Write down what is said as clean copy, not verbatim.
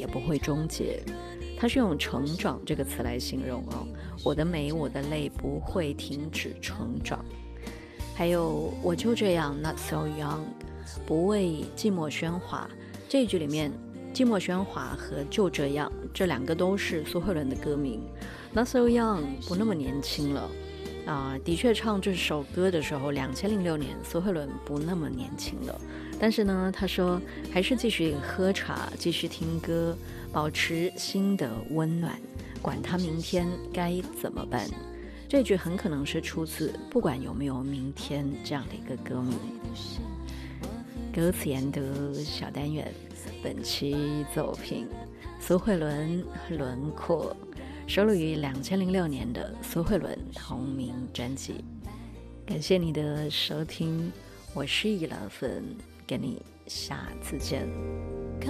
也不会终结。它是用成长这个词来形容哦，我的美我的泪不会停止成长。还有我就这样 Not so young， 不为寂寞喧哗，这一句里面寂寞喧哗和就这样这两个都是苏慧伦的歌名。 Not so young 不那么年轻了的确唱这首歌的时候2006年苏慧伦不那么年轻了，但是呢他说还是继续喝茶继续听歌，保持心的温暖，管他明天该怎么办。这句很可能是出自不管有没有明天这样的一个歌名。歌词研读小单元，本期作品苏慧伦轮廓，收录于2006年的苏慧伦同名专辑。感谢你的收听，我是易老粉，跟你下次见。